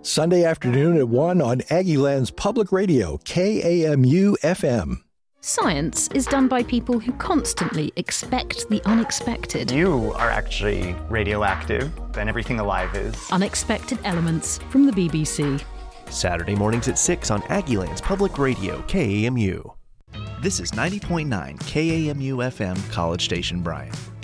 Sunday afternoon at 1 on Aggieland's Public Radio, KAMU-FM. Science is done by people who constantly expect the unexpected. You are actually radioactive, and everything alive is. Unexpected Elements from the BBC. Saturday mornings at 6 on Aggieland's Public Radio, KAMU. This is 90.9 KAMU-FM, College Station, Bryan.